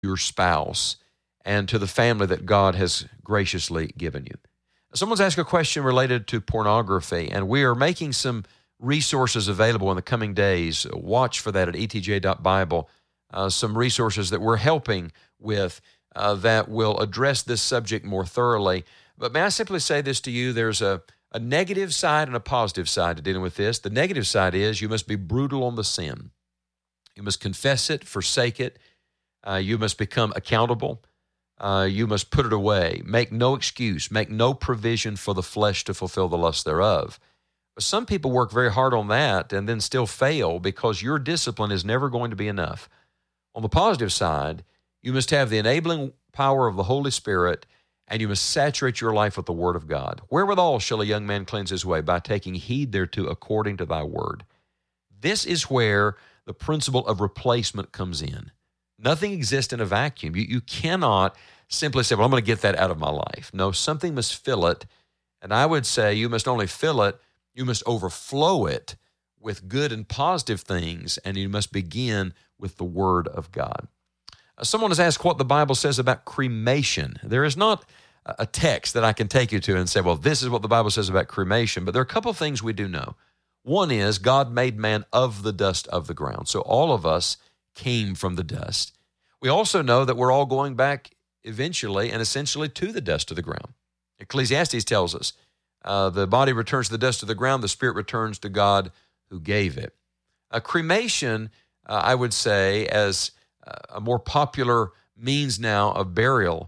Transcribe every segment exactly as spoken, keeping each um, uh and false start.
your spouse and to the family that God has graciously given you. Someone's asked a question related to pornography, and we are making some resources available in the coming days. Watch for that at e t j dot bible. Uh, some resources that we're helping with uh, that will address this subject more thoroughly. But may I simply say this to you, there's a, a negative side and a positive side to dealing with this. The negative side is you must be brutal on the sin. You must confess it, forsake it. Uh, you must become accountable. Uh, you must put it away. Make no excuse. Make no provision for the flesh to fulfill the lust thereof. But some people work very hard on that and then still fail because your discipline is never going to be enough. On the positive side, you must have the enabling power of the Holy Spirit, and you must saturate your life with the Word of God. Wherewithal shall a young man cleanse his way? By taking heed thereto according to thy word. This is where the principle of replacement comes in. Nothing exists in a vacuum. You, you cannot simply say, well, I'm going to get that out of my life. No, something must fill it. And I would say you must only fill it, you must overflow it with good and positive things, and you must begin with the Word of God. Uh, someone has asked what the Bible says about cremation. There is not a text that I can take you to and say, well, this is what the Bible says about cremation, but there are a couple of things we do know. One is God made man of the dust of the ground. So all of us came from the dust. We also know that we're all going back eventually and essentially to the dust of the ground. Ecclesiastes tells us uh, the body returns to the dust of the ground, the spirit returns to God who gave it. A cremation, uh, I would say, as uh, a more popular means now of burial,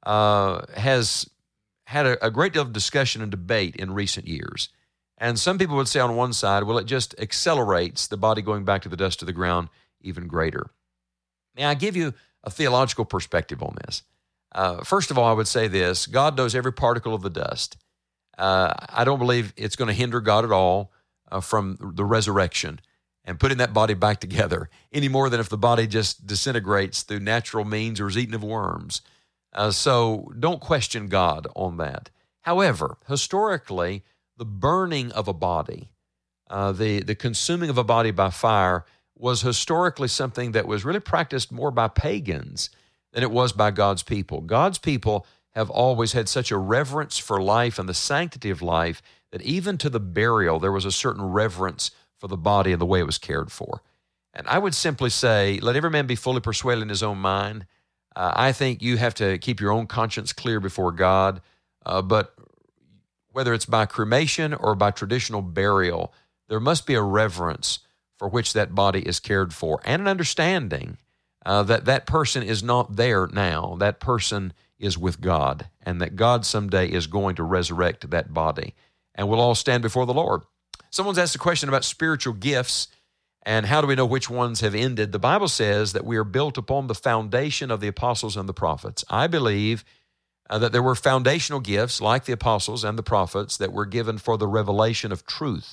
uh, has had a, a great deal of discussion and debate in recent years. And some people would say on one side, well, it just accelerates the body going back to the dust of the ground even greater. May I give you a theological perspective on this? Uh, first of all, I would say this: God knows every particle of the dust. Uh, I don't believe it's going to hinder God at all uh, from the resurrection and putting that body back together any more than if the body just disintegrates through natural means or is eaten of worms. Uh, so don't question God on that. However, historically, the burning of a body, uh, the, the consuming of a body by fire was historically something that was really practiced more by pagans than it was by God's people. God's people have always had such a reverence for life and the sanctity of life that even to the burial, there was a certain reverence for the body and the way it was cared for. And I would simply say, let every man be fully persuaded in his own mind. Uh, I think you have to keep your own conscience clear before God, uh, but whether it's by cremation or by traditional burial, there must be a reverence for which that body is cared for and an understanding uh, that that person is not there now. That person is with God, and that God someday is going to resurrect that body, and we'll all stand before the Lord. Someone's asked a question about spiritual gifts and how do we know which ones have ended. The Bible says that we are built upon the foundation of the apostles and the prophets. I believe Uh, that there were foundational gifts like the apostles and the prophets that were given for the revelation of truth,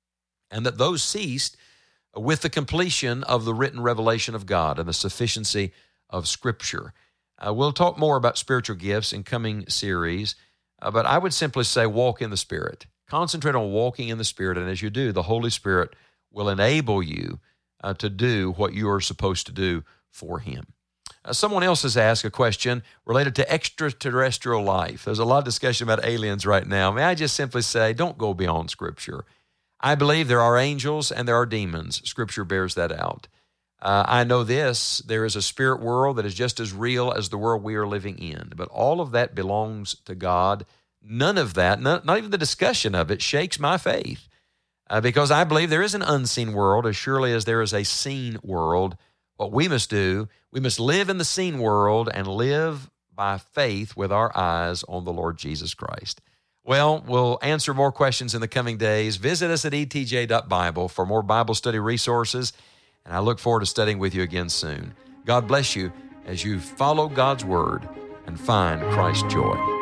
and that those ceased with the completion of the written revelation of God and the sufficiency of Scripture. Uh, we'll talk more about spiritual gifts in coming series, uh, but I would simply say walk in the Spirit. Concentrate on walking in the Spirit, and as you do, the Holy Spirit will enable you uh, to do what you are supposed to do for Him. Uh, someone else has asked a question related to extraterrestrial life. There's a lot of discussion about aliens right now. May I just simply say, don't go beyond Scripture. I believe there are angels and there are demons. Scripture bears that out. Uh, I know this, there is a spirit world that is just as real as the world we are living in. But all of that belongs to God. None of that, not, not even the discussion of it, shakes my faith. Uh, because I believe there is an unseen world as surely as there is a seen world. What we must do, we must live in the seen world and live by faith with our eyes on the Lord Jesus Christ. Well, we'll answer more questions in the coming days. Visit us at e t j dot bible for more Bible study resources, and I look forward to studying with you again soon. God bless you as you follow God's Word and find Christ's joy.